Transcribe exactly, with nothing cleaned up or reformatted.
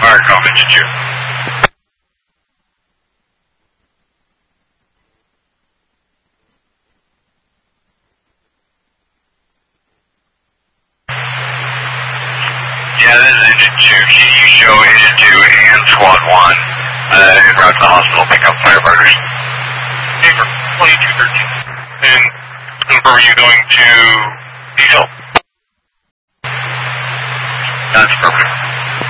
Alright, copy, Engine two. Yeah, this is Engine two. Can you show Engine two and Squad one uh, en route to the hospital, pick up firefighters? Paper, twenty-two thirteen. And, and where are you going to detail? That's perfect.